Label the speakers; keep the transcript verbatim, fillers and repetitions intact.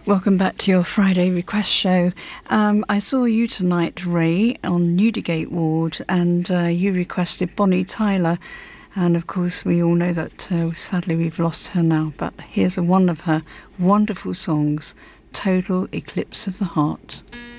Speaker 1: Welcome back to your Friday request show. Um, I saw you tonight, Ray, on Newdigate Ward, and uh, you requested Bonnie Tyler. And of course, we all know that uh, sadly we've lost her now. But here's one of her wonderful songs, Total Eclipse of the Heart.